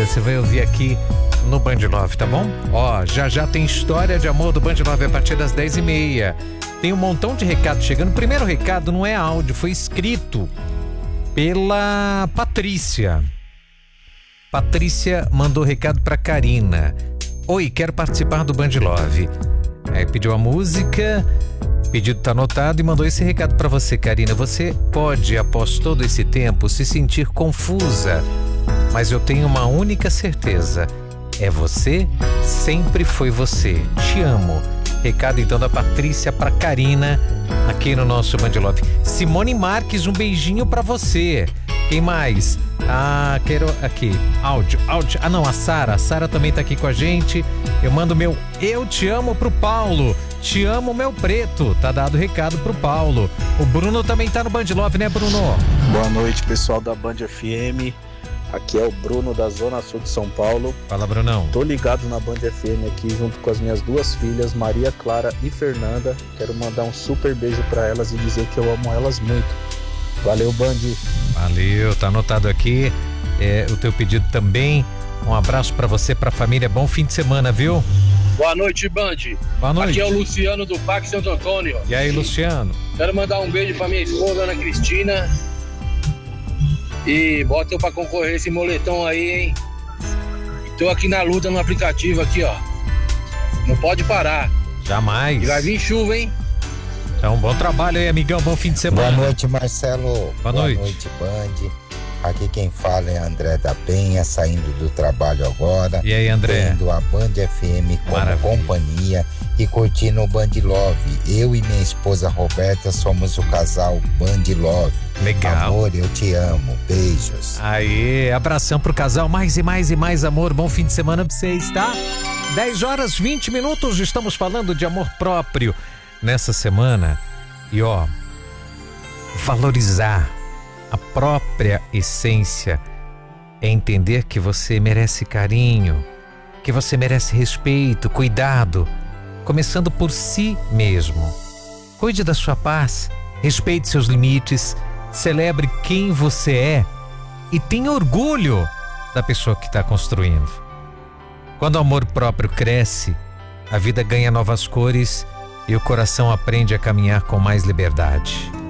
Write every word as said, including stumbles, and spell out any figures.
linda, você vai ouvir aqui no Band Love, tá bom? Ó, já já tem história de amor do Band Love a partir das dez e meia. Tem um montão de recado chegando. O primeiro recado não é áudio, foi escrito pela Patrícia. Patrícia mandou recado pra Karina. Oi, quero participar do Band Love. Aí pediu a música, pedido tá anotado e mandou esse recado pra você, Karina. Você pode, após todo esse tempo, se sentir confusa, mas eu tenho uma única certeza. É você, sempre foi você. Te amo. Recado então da Patrícia pra Karina aqui no nosso Band Love. Simone Marques, um beijinho pra você. Quem mais? Ah, quero aqui, áudio, áudio. Ah não, a Sara, a Sara também tá aqui com a gente. Eu mando meu eu te amo pro Paulo. Te amo, meu preto. Tá dado o recado pro Paulo. O Bruno também tá no Band Love, né, Bruno? Boa noite, pessoal da Band F M. Aqui é o Bruno da Zona Sul de São Paulo. Fala, Brunão. Tô ligado na Band F M aqui junto com as minhas duas filhas, Maria Clara e Fernanda. Quero mandar um super beijo pra elas e dizer que eu amo elas muito. Valeu, Band. Valeu, tá anotado aqui é, o teu pedido também. Um abraço pra você, pra família. Bom fim de semana, viu? Boa noite, Band. Boa noite. Aqui é o Luciano do Parque Santo Antônio. E aí, Luciano? Quero mandar um beijo pra minha esposa, Ana Cristina. E bota eu pra concorrer esse moletom aí, hein? Tô aqui na luta no aplicativo aqui, ó. Não pode parar. Jamais. E vai vir chuva, hein? Então, bom trabalho aí, amigão. Bom fim de semana. Boa noite, Marcelo. Boa, Boa noite. noite, Band. Aqui quem fala é André da Penha, saindo do trabalho agora. E aí, André? Tendo a Band F M como Maravilha. companhia e curtindo o Band Love. Eu e minha esposa Roberta somos o casal Band Love. Legal. Amor, eu te amo. Beijos. Aê, abração pro casal. Mais e mais e mais amor. Bom fim de semana pra vocês, tá? dez horas e vinte minutos. Estamos falando de amor próprio nessa semana. E ó, valorizar a própria essência é entender que você merece carinho, que você merece respeito, cuidado, começando por si mesmo. Cuide da sua paz, respeite seus limites, celebre quem você é e tenha orgulho da pessoa que está construindo. Quando o amor próprio cresce, a vida ganha novas cores e o coração aprende a caminhar com mais liberdade.